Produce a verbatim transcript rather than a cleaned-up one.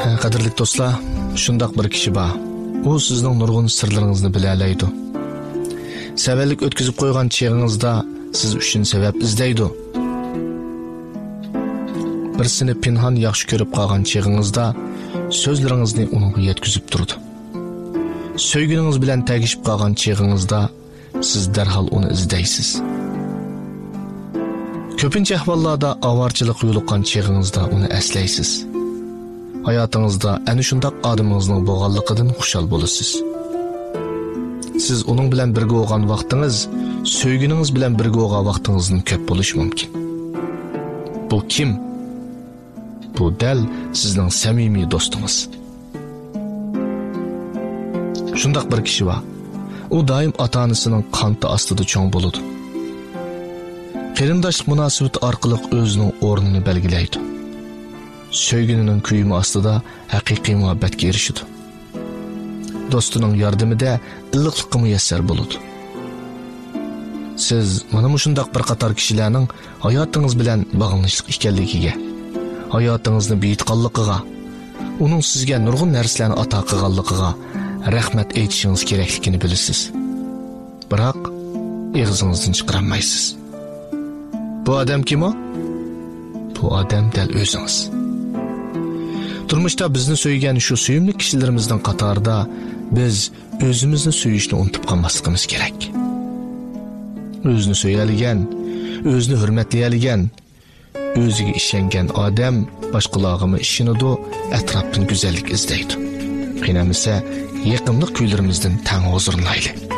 Qadrli do'stlar, shundaq bir kishi bor. U sizning nurg'un sirlaringizni bilalaydi. Savallik o'tkazib qo'ygan cheg'ingizda siz uchun sabab izlaydi. Birsini pinhon yaxshi ko'rib qolgan cheg'ingizda so'zlaringizni uningga yetkazib turdi. Sevginingiz bilan tegishib qolgan cheg'ingizda siz darhol uni izlaysiz. Ko'pincha ahvollarda avorchilik yo'liqqan cheg'ingizda uni eslaysiz. Hayatınızda ana shundoq odamingizning bo'lganligidan xushal bo'lasiz. Siz uning bilan birga bo'lgan vaqtingiz, sevginingiz bilan birga bo'lgan vaqtingizdan ko'p bo'lishi mumkin. Bu kim? Bu dal sizning samimiy do'stingiz. Shundoq bir kishi bor. U doim ota-onasining qanti ostida cho'ng bo'ladi. Qarindoshlik munosabati orqali o'zining o'rnini belgilaydi. Sevginining kuyimi ostida haqiqiy muhabbatga erishadi. Do'stining yordamida illiqlikka muyassar bo'ladi. Siz mana shundoq bir qator kishilarning hayotingiz bilan bog'lanishlik ekanligiga, hayotingizni buyutganligiga, uning sizga nurg'un narsalarni ato qilganligiga rahmat aytishingiz kerakligini bilasiz. Biroq og'zingizdan chiqarmaysiz. Bu odam kim o? Bu odam dal o'zingiz. Turmuşda bizni söyleyen şu suyumlu kişilerimizden qatarda biz özümüzni suyishni unutib qolmasligimiz kerak. Özünü söyleyeligen, özünü hürmetleyeligen, özüge işengen odam boshqalarga ishonadi, atrofdan go'zallik izlaydi. Qinamisa yaqinlik kuylarimizdan tang huzurlayli.